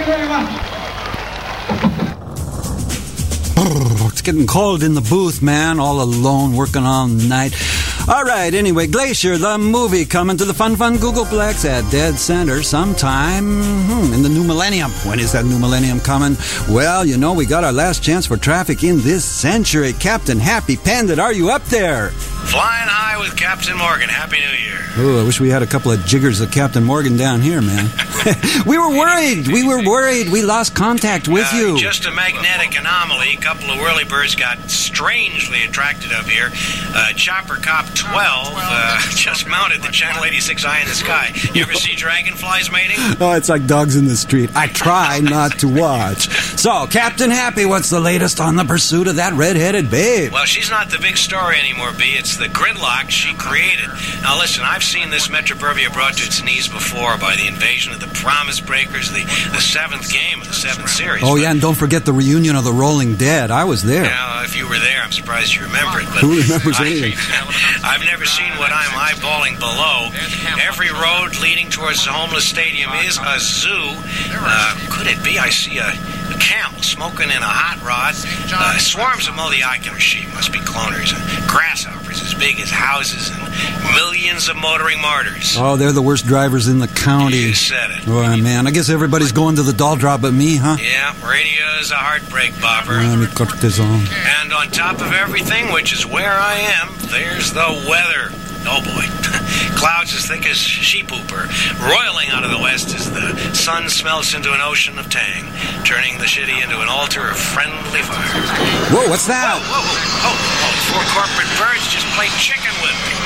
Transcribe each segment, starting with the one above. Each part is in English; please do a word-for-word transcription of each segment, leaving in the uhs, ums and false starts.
you very much. It's getting cold in the booth, man. All alone, working all night. All right, anyway, Glacier, the movie, coming to the Fun Fun Googleplex at Dead Center sometime hmm, in the new millennium. When is that new millennium coming? Well, you know, we got our last chance for traffic in this century. Captain Happy Pandit, are you up there? Flying high with Captain Morgan. Happy New Year. Oh, I wish we had a couple of jiggers of Captain Morgan down here, man. We were worried. We were worried. We lost contact with uh, you. Just a magnetic anomaly. A couple of whirlybirds got strangely attracted up here. Uh, Chopper Cop twelve uh, just mounted the Channel eighty-six eye in the sky. You ever see dragonflies mating? Oh, it's like dogs in the street. I try not to watch. So, Captain Happy, what's the latest on the pursuit of that red-headed babe? Well, she's not the big story anymore, B. It's the gridlock she created. Now, listen, I've seen this Metroburbia brought to its knees before by the invasion of the Promise Breakers, the, the seventh game of the seventh series. Oh, but, yeah, and don't forget the reunion of the Rolling Dead. I was there. Now, if you were there, I'm surprised you remember it. But Who remembers I, anything? I've never seen what I'm eyeballing below. Every road leading towards the homeless stadium is a zoo. Uh, could it be? I see a, a camel smoking in a hot rod. Uh, swarms of multi-ocular sheep, must be cloners. Uh, grasshoppers as big as houses and millions of motoring martyrs. Oh, they're the worst drivers in the county. You said it. Oh, man, I guess everybody's going to the doll drop but me, huh? Yeah, radio's a heartbreak bopper. Ah, mi cortison. And on top of everything, which is where I am, there's the weather. Oh, boy. Clouds as thick as sheep pooper. Roiling out of the west as the sun smelts into an ocean of tang, turning the city into an altar of friendly fire. Whoa, what's that? Whoa, whoa, oh, oh, four corporate birds just played chicken with me.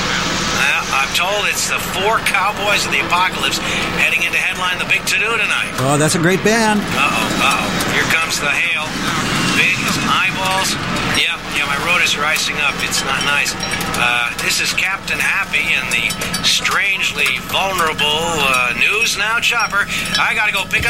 Well, I'm told it's the four cowboys of the apocalypse heading in to headline the big to-do tonight. Oh, that's a great band. Uh-oh, uh-oh. Here comes the hail. Big as eyeballs. Yeah, yeah, my rotors are icing up. It's not nice. Uh, this is Captain Happy and the strangely vulnerable uh, news now, Chopper. I gotta go pick up